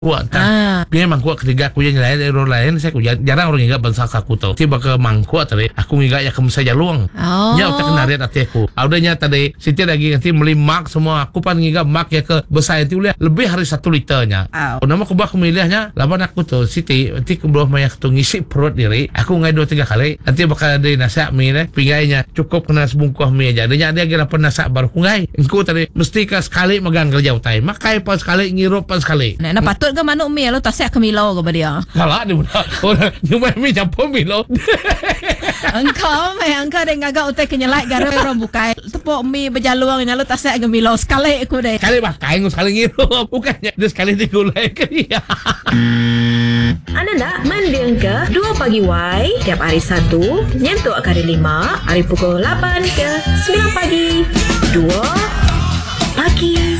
kuat tak. Biar mangkuat ketiga aku yang lain orang lain saya jarang orang ingat bangsa aku tahu. Tiba ke mangkuat tadi aku ingat ya kamu saja luang. Nya tak kena lihat hati aku. Audanya tadi Siti lagi nanti beli mak semua aku pan ingat mak ya ke besar itu lebih hari 1 liternya. Nama aku bak milihnya lawan aku tuh Siti nanti ke bawah maya tu ngisi perut diri. Aku ngai 2-3 kali. Nanti bakal ada nasi mie ni pinggainya cukup kena sebungkus mie aja. Dia kira penasak baru ngai. Engkau tadi mesti ke sekali megang kerja utai. Makai pas sekali ngirup pas sekali. Nah patut ke manuk mie lo tasik ke milo ke dia. Kalah ni budak. Orang nyumai mie campur milo. Engkau dia ngagak utai kenyelai gara orang bukai. Tepuk mie berjaluang lalu tasik ke milo sekali aku deh. Sekali makai sekali ngirup. Bukannya dia sekali digulai ke dia. Anda nak mendengar ke 2 Pagi Y tiap hari Sabtu nyentuh hari 5 hari pukul 8 ke 9 pagi 2 Pagi